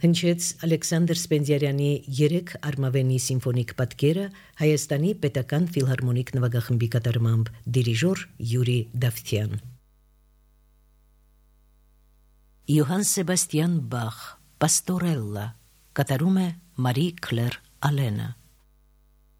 Հնչեց Ալեքսանդր Սպենդիարյանի 3 արմավենի սիմֆոնիկ պատկերը Հայաստանի պետական ֆիլհարմոնիկ նվագախմբի կատարմամբ, դիրիժոր Յուրի Դավթյան։ Յոհան Սեբաստիան Բախ, Պաստորելլա, կատարում է Մարի Քլեր Ալենը։